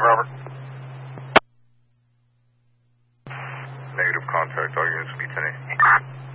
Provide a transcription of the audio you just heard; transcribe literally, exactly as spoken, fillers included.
Robert. Negative contact. All units will be ten eight.